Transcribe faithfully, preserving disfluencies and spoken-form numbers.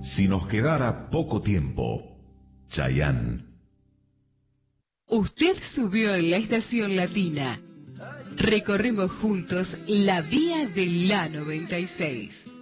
Si nos quedara poco tiempo, Chayanne. Usted subió en la estación latina. Recorremos juntos la vía de la noventa y seis.